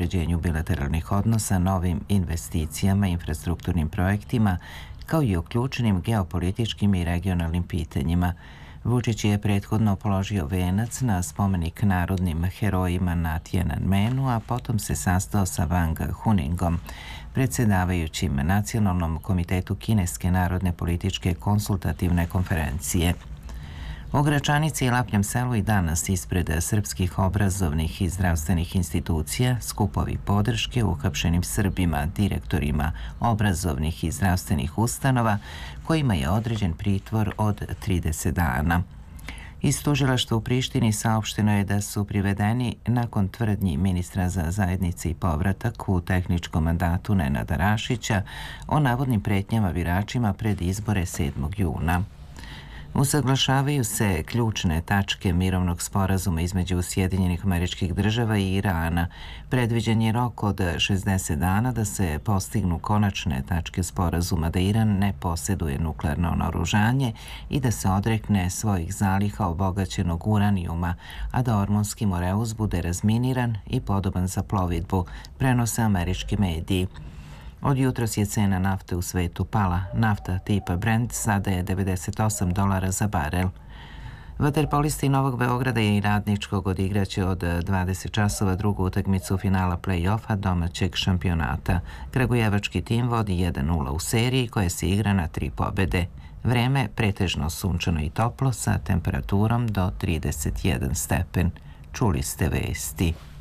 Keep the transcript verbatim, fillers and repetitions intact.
unapređenju bilateralnih odnosa, novim investicijama, infrastrukturnim projektima, kao i o ključnim geopolitičkim i regionalnim pitanjima. Vučić je prethodno položio venac na spomenik narodnim herojima na Tiananmenu, a potom se sastao sa Wang Huningom, predsedavajućim Nacionalnom komitetu Kineske narodne političke konsultativne konferencije. U Gračanici i Lapnjem selu i danas ispred srpskih obrazovnih i zdravstvenih institucija skupovi podrške uhapšenim Srbima, direktorima obrazovnih i zdravstvenih ustanova, kojima je određen pritvor od trideset dana. Iz tužilaštva u Prištini saopšteno je da su privedeni nakon tvrdnji ministra za zajednice i povratak u tehničkom mandatu Nenada Rašića o navodnim pretnjama biračima pred izbore sedmog juna. Usaglašavaju se ključne tačke mirovnog sporazuma između Sjedinjenih Američkih Država i Irana. Predviđen je rok od šezdeset dana da se postignu konačne tačke sporazuma da Iran ne posjeduje nuklearno naoružanje i da se odrekne svojih zaliha obogaćenog uranijuma, a da Ormonski Moreus bude razminiran i podoban za plovidbu, prenose američki mediji. Od jutros je cena nafte u svetu pala. Nafta tipa Brent sada je devedeset osam dolara za barel. Vaterpolisti Novog Beograda i Radničkog odigraće od dvadeset časova drugu utakmicu finala play-offa domaćeg šampionata. Kragujevački tim vodi jedan nula u seriji koja se igra na tri pobede. Vreme pretežno sunčano i toplo sa temperaturom do trideset jedan stepen. Čuli ste vesti.